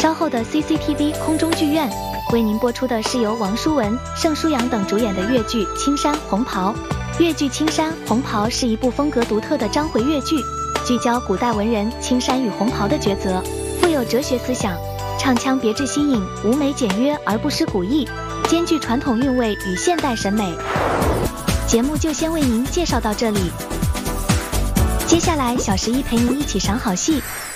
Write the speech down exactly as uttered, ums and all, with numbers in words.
稍后的 C C T V 空中剧院为您播出的是由王淑文、盛舒阳等主演的粤剧《青山红袍》。粤剧《青山红袍》是一部风格独特的章回粤剧，聚焦古代文人青山与红袍的抉择，富有哲学思想，唱腔别致新颖，舞美简约而不失古意，兼具传统韵味与现代审美。节目就先为您介绍到这里，接下来小十一陪您一起赏好戏。